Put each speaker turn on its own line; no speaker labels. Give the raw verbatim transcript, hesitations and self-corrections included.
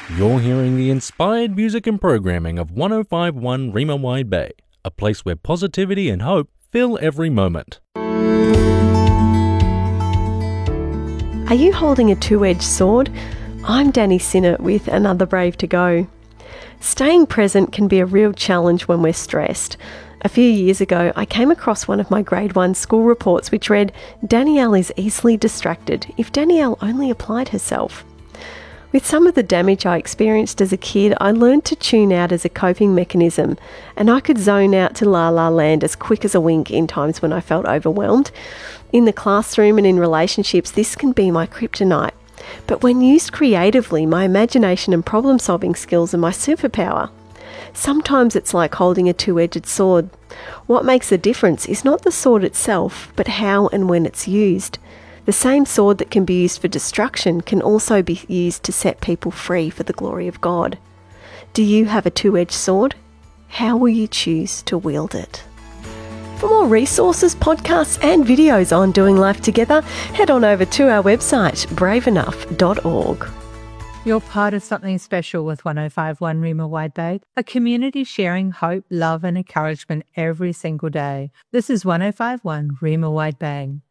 You're hearing the inspired music and programming of one oh five point one Rima Wide Bay, a place where positivity and hope fill every moment.
Are you holding a two-edged sword? I'm Danny Sinnott with Another Brave to Go. Staying present can be a real challenge when we're stressed. A few years ago, I came across one of my grade one school reports which read, "Danielle is easily distracted if Danielle only applied herself." With some of the damage I experienced as a kid, I learned to tune out as a coping mechanism, and I could zone out to la la land as quick as a wink in times when I felt overwhelmed. In the classroom and in relationships, this can be my kryptonite. But when used creatively, my imagination and problem-solving skills are my superpower. Sometimes it's like holding a two-edged sword. What makes the difference is not the sword itself, but how and when it's used. The same sword that can be used for destruction can also be used to set people free for the glory of God. Do you have a two-edged sword? How will you choose to wield it? For more resources, podcasts and videos on doing life together, head on over to our website, brave enough dot org.
You're part of something special with one oh five point one Rima Wide Bay, a community sharing hope, love and encouragement every single day. This is one oh five point one Rima Wide Bay.